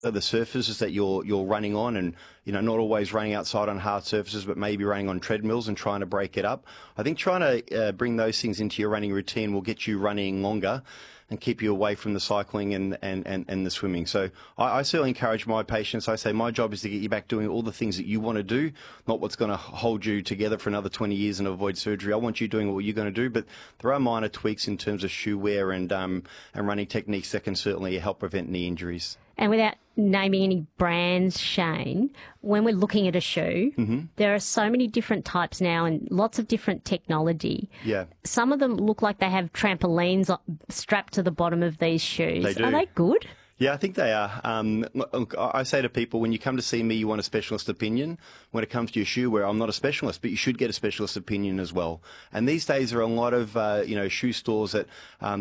the surfaces that you're running on, and not always running outside on hard surfaces, but maybe running on treadmills and trying to break it up. I think trying to bring those things into your running routine will get you running longer and keep you away from the cycling and the swimming. So I certainly encourage my patients. I say my job is to get you back doing all the things that you want to do, not what's going to hold you together for another 20 years and avoid surgery. I want you doing what you're going to do, but there are minor tweaks in terms of shoe wear and running techniques that can certainly help prevent knee injuries. And without naming any brands, Shane, when we're looking at a shoe, there are so many different types now and lots of different technology. Yeah. Some of them look like they have trampolines strapped to the bottom of these shoes. They do. Are they good? Yeah, I think they are. Look, I say to people, when you come to see me, you want a specialist opinion. When it comes to your shoe wear, I'm not a specialist, but you should get a specialist opinion as well. And these days there are a lot of, shoe stores that,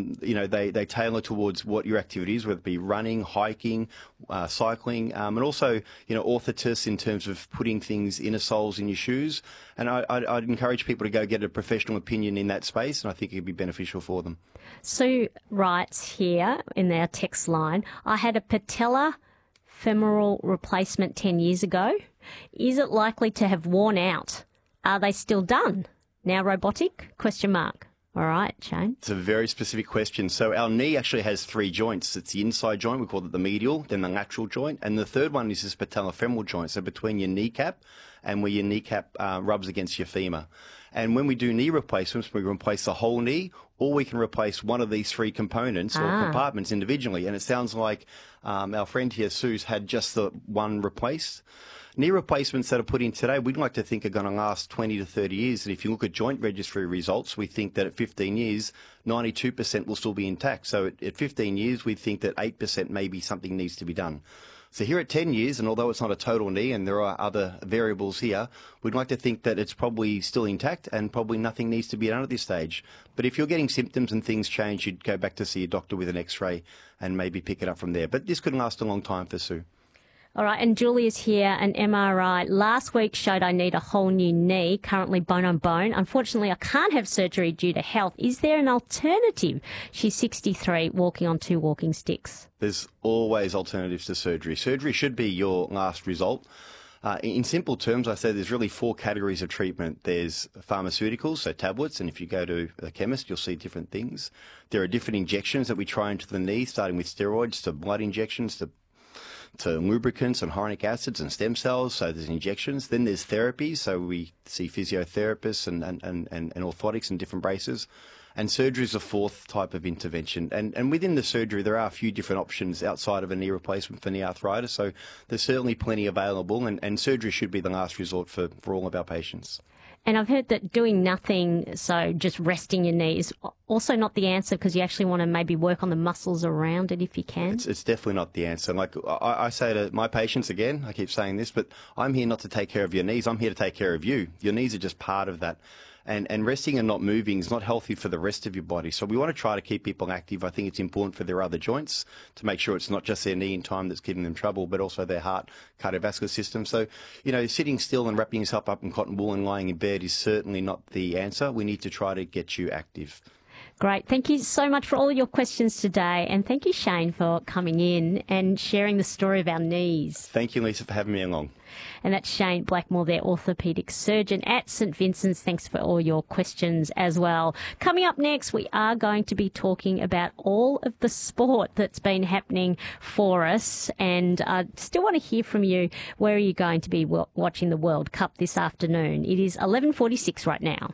they tailor towards what your activity is, whether it be running, hiking, cycling, and also, orthotists in terms of putting things, inner soles in your shoes. And I'd encourage people to go get a professional opinion in that space, and I think it'd be beneficial for them. Sue writes here in our text line, I had a patella femoral replacement 10 years ago. Is it likely to have worn out? Are they still done? Now robotic? ? All right, Shane. It's a very specific question. So our knee actually has 3 joints. It's the inside joint, we call it the medial, then the lateral joint, and the third one is this patellofemoral joint, so between your kneecap and where your kneecap rubs against your femur. And when we do knee replacements, we replace the whole knee, or we can replace one of these 3 components or compartments individually. And it sounds like our friend here, Sue's, had just the one replaced. Knee replacements that are put in today, we'd like to think are going to last 20 to 30 years. And if you look at joint registry results, we think that at 15 years, 92% will still be intact. So at 15 years, we think that 8% maybe something needs to be done. So here at 10 years, and although it's not a total knee and there are other variables here, we'd like to think that it's probably still intact and probably nothing needs to be done at this stage. But if you're getting symptoms and things change, you'd go back to see a doctor with an X-ray and maybe pick it up from there. But this could last a long time for Sue. All right, and Julia's here, an MRI last week showed I need a whole new knee, currently bone on bone. Unfortunately, I can't have surgery due to health. Is there an alternative? She's 63, walking on 2 walking sticks. There's always alternatives to surgery. Surgery should be your last result. In simple terms, I say there's really 4 categories of treatment. There's pharmaceuticals, so tablets, and if you go to a chemist, you'll see different things. There are different injections that we try into the knee, starting with steroids to blood injections to lubricants and hyaluronic acids and stem cells, so there's injections. Then there's therapies, so we see physiotherapists and orthotics and different braces. And surgery is a 4th type of intervention. And within the surgery, there are a few different options outside of a knee replacement for knee arthritis, so there's certainly plenty available, and surgery should be the last resort for all of our patients. And I've heard that doing nothing, so just resting your knee, is also not the answer, because you actually want to maybe work on the muscles around it if you can. It's definitely not the answer. Like I say to my patients, again, I keep saying this, but I'm here not to take care of your knees. I'm here to take care of you. Your knees are just part of that. And resting and not moving is not healthy for the rest of your body. So we want to try to keep people active. I think it's important for their other joints to make sure it's not just their knee in time that's giving them trouble, but also their heart, cardiovascular system. So, sitting still and wrapping yourself up in cotton wool and lying in bed is certainly not the answer. We need to try to get you active. Great. Thank you so much for all your questions today. And thank you, Shane, for coming in and sharing the story of our knees. Thank you, Lisa, for having me along. And that's Shane Blackmore, their orthopaedic surgeon at St Vincent's. Thanks for all your questions as well. Coming up next, we are going to be talking about all of the sport that's been happening for us. And I still want to hear from you. Where are you going to be watching the World Cup this afternoon? It is 11:46 right now.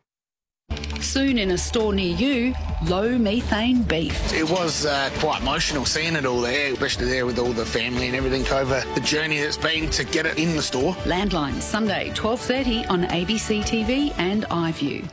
Soon in a store near you, low methane beef. It was quite emotional seeing it all there, especially there with all the family and everything over the journey that's been to get it in the store. Landline, Sunday, 12:30 on ABC TV and iView.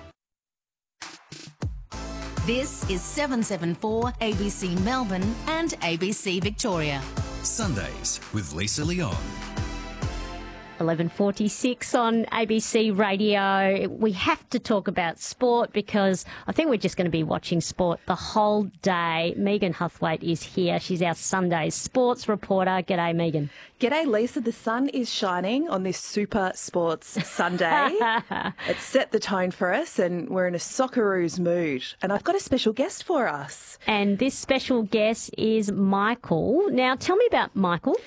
This is 774 ABC Melbourne and ABC Victoria. Sundays with Lisa Leon. 11:46 on ABC Radio. We have to talk about sport because I think we're just going to be watching sport the whole day. Megan Huthwaite is here. She's our Sunday sports reporter. G'day, Megan. G'day, Lisa. The sun is shining on this Super Sports Sunday. It's set the tone for us and we're in a Socceroos mood. And I've got a special guest for us. And this special guest is Michael. Now, tell me about Michael.